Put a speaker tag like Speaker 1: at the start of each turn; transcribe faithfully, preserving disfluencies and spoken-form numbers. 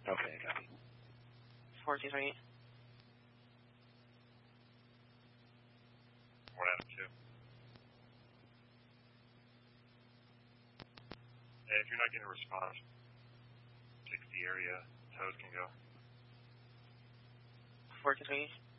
Speaker 1: Okay, copy.
Speaker 2: four two three.
Speaker 3: One Adam two. Hey, if you're not getting a response, sixty area, toes can go.
Speaker 2: four two three.